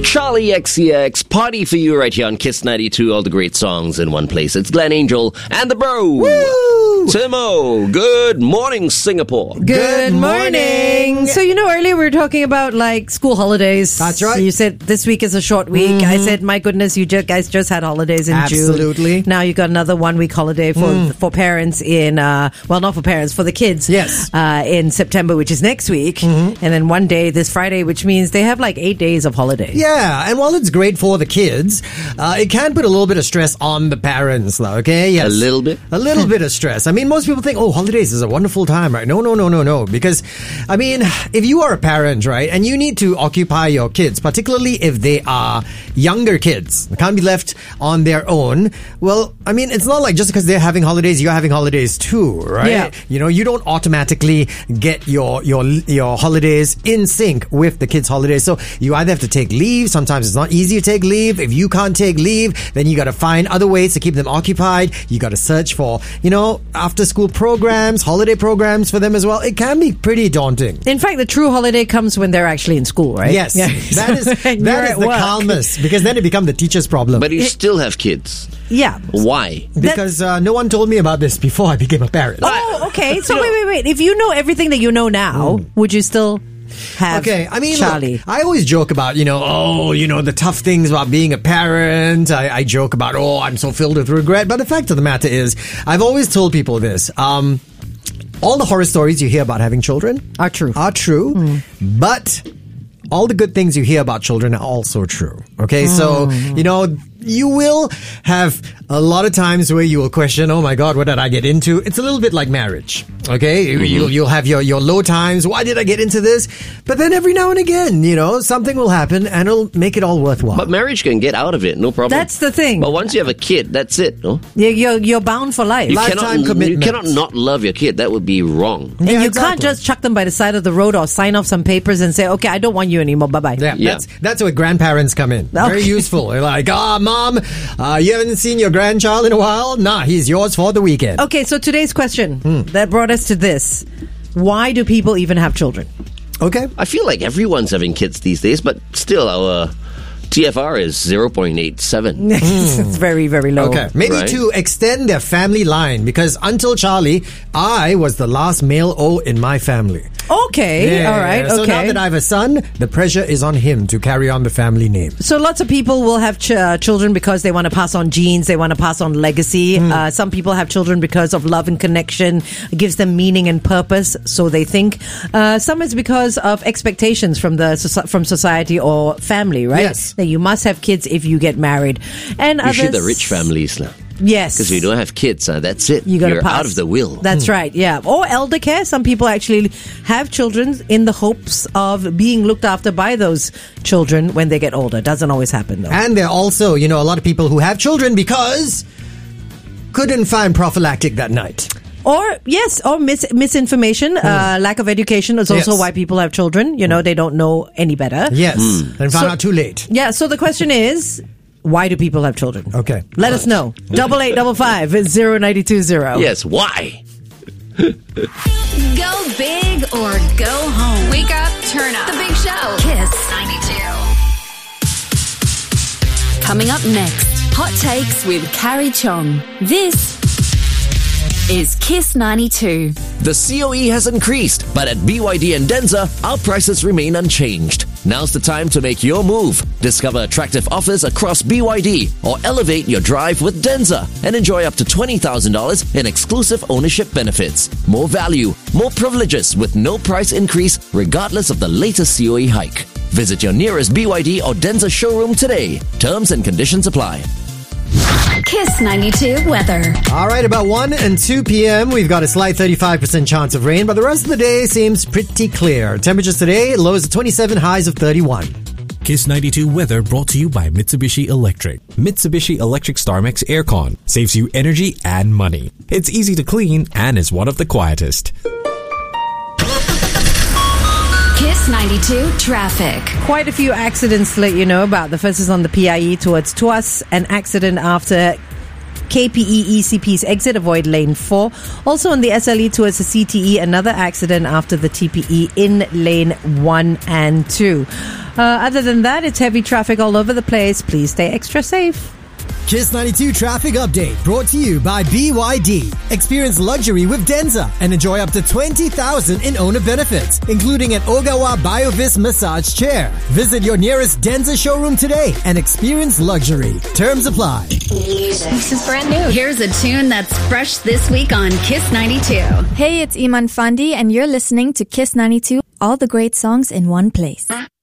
Charlie XCX, party for you right here on Kiss 92. All the great songs in one place. It's Glenn Angel and the Bro. Woo! Timo, good morning, Singapore. Good morning. So, earlier we were talking about school holidays. That's right. You said this week is a short week. I said, my goodness, you guys just had holidays in June. Absolutely. Now you got another 1 week holiday for parents in, not for parents, for the kids. Yes. In September, which is next week. And then one day this Friday, which means they have 8 days of holidays. Yeah, and while it's great for the kids, it can put a little bit of stress on the parents, okay? Yes. A little bit? A little bit of stress. I mean, most people think, holidays is a wonderful time, right? No. Because, if you are a parent, right, and you need to occupy your kids, particularly if they are younger kids, they can't be left on their own. Well, it's not like just because they're having holidays, you're having holidays too, right? Yeah. You don't automatically get your holidays in sync with the kids' holidays. So you either have to take leave. Sometimes it's not easy to take leave. If you can't take leave, then you got to find other ways to keep them occupied. You got to search for, after school programs, holiday programs for them as well. It can be pretty daunting. In fact, the true holiday comes when they're actually in school, right? Yes. Yeah. That is the calmest, because then it becomes the teacher's problem. But you still have kids. Yeah. Why? Because no one told me about this before I became a parent. Oh, okay. So wait. If you know everything that you know now, would you still have Charlie? Look, I always joke about, the tough things about being a parent. I joke about, I'm so filled with regret. But the fact of the matter is, I've always told people this. All the horror stories you hear about having children are true. But all the good things you hear about children are also true. Okay, so, you will have a lot of times where you will question, oh my God, what did I get into? It's a little bit like marriage. Okay, you'll have your low times. Why did I get into this? But then every now and again, something will happen and it'll make it all worthwhile. But marriage can get out of it, no problem. That's the thing. But once you have a kid, that's it, no? You're bound for life. Lifetime commitment. You cannot not love your kid. That would be wrong. And you exactly. can't just chuck them by the side of the road or sign off some papers and say, okay, I don't want you anymore. Bye-bye. Yeah. That's where grandparents come in. Very useful. They're like, Mom, you haven't seen your grandchild in a while? Nah, he's yours for the weekend. Okay, so today's question that brought us to this. Why do people even have children? Okay. I feel like everyone's having kids these days, but still our TFR is 0.87. It's very, very low. Okay. Maybe Right. to extend their family line, because until Charlie, I was the last male O in my family. Okay, all right, okay. So now that I have a son, the pressure is on him to carry on the family name. So lots of people will have children because they want to pass on genes, they want to pass on legacy. Some people have children because of love and connection. It gives them meaning and purpose, so they think. Some is because of expectations from from society or family, right? Yes. That you must have kids if you get married. And Usually others, the rich families. yes. Because if you don't have kids, that's it. You gotta You're pass. out of the will. That's right, yeah. Or elder care. Some people actually have children in the hopes of being looked after by those children when they get older. Doesn't always happen, though. And there are also, a lot of people who have children because couldn't find prophylactic that night. Or misinformation, lack of education is also Yes. why people have children. They don't know any better. Yes. And found out too late. Yeah, so the question is, why do people have children? Okay. Let us know. 8855-0920. Yes, why? Go big or go home. Wake up, turn up. The Big Show. Kiss 92. Coming up next, Hot Takes with Carrie Chong. This is Kiss 92. The COE has increased, but at BYD and Denza, our prices remain unchanged. Now's the time to make your move. Discover attractive offers across BYD or elevate your drive with Denza and enjoy up to $20,000 in exclusive ownership benefits. More value, more privileges with no price increase regardless of the latest COE hike. Visit your nearest BYD or Denza showroom today. Terms and conditions apply. Kiss 92 weather. All right, about 1 and 2 p.m., we've got a slight 35% chance of rain, but the rest of the day seems pretty clear. Temperatures today, lows of 27, highs of 31. Kiss 92 weather brought to you by Mitsubishi Electric. Mitsubishi Electric StarMax Aircon saves you energy and money. It's easy to clean and is one of the quietest. Kiss 92 traffic. Quite a few accidents to let you know about. The first is on the PIE towards Tuas. An accident after KPE ECP's exit, avoid lane 4. Also on the SLE towards the CTE, another accident after the TPE in lane 1 and 2. Other than that, it's heavy traffic all over the place. Please stay extra safe. Kiss 92 Traffic Update brought to you by BYD. Experience luxury with Denza and enjoy up to 20,000 in owner benefits, including an Ogawa BioVis massage chair. Visit your nearest Denza showroom today and experience luxury. Terms apply. This is brand new. Here's a tune that's fresh this week on Kiss 92. Hey, it's Iman Fandi, and you're listening to Kiss 92, all the great songs in one place.